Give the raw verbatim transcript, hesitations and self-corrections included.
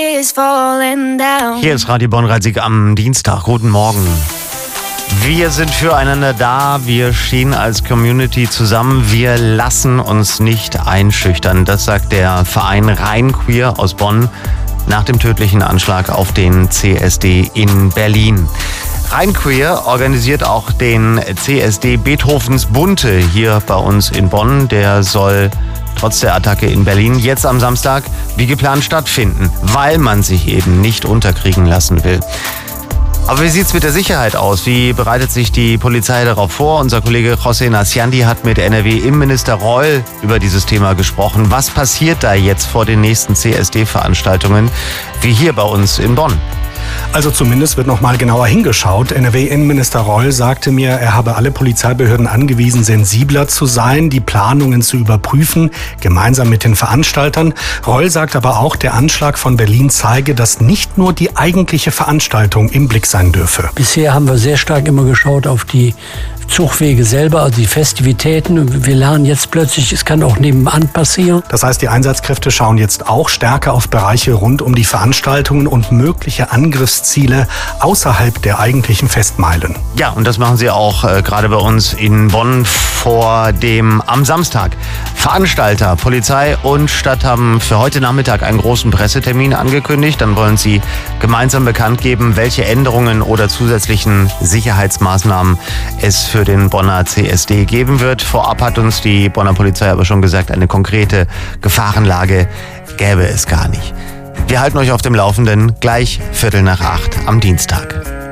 Hier ist Radio Bonn-Rhein-Sieg am Dienstag. Guten Morgen. Wir sind füreinander da, wir stehen als Community zusammen, wir lassen uns nicht einschüchtern. Das sagt der Verein Rhein Queer aus Bonn nach dem tödlichen Anschlag auf den C S D in Berlin. Rhein Queer organisiert auch den C S D Beethovens Bunte hier bei uns in Bonn. Der soll trotz der Attacke in Berlin jetzt am Samstag wie geplant stattfinden, weil man sich eben nicht unterkriegen lassen will. Aber wie sieht's mit der Sicherheit aus? Wie bereitet sich die Polizei darauf vor? Unser Kollege José Naciandi hat mit N R W-Innenminister Reul über dieses Thema gesprochen. Was passiert da jetzt vor den nächsten C S D-Veranstaltungen, wie hier bei uns in Bonn? Also zumindest wird noch mal genauer hingeschaut. N R W-Innenminister Reul sagte mir, er habe alle Polizeibehörden angewiesen, sensibler zu sein, die Planungen zu überprüfen, gemeinsam mit den Veranstaltern. Reul sagt aber auch, der Anschlag von Berlin zeige, dass nicht nur die eigentliche Veranstaltung im Blick sein dürfe. Bisher haben wir sehr stark immer geschaut auf die Zugwege selber, also die Festivitäten. Wir lernen jetzt plötzlich, es kann auch nebenan passieren. Das heißt, die Einsatzkräfte schauen jetzt auch stärker auf Bereiche rund um die Veranstaltungen und mögliche Angriffsziele außerhalb der eigentlichen Festmeilen. Ja, und das machen sie auch äh, gerade bei uns in Bonn vor dem am Samstag. Veranstalter, Polizei und Stadt haben für heute Nachmittag einen großen Pressetermin angekündigt. Dann wollen sie gemeinsam bekannt geben, welche Änderungen oder zusätzlichen Sicherheitsmaßnahmen es für den Bonner C S D geben wird. Vorab hat uns die Bonner Polizei aber schon gesagt, eine konkrete Gefahrenlage gäbe es gar nicht. Wir halten euch auf dem Laufenden, gleich Viertel nach acht am Dienstag.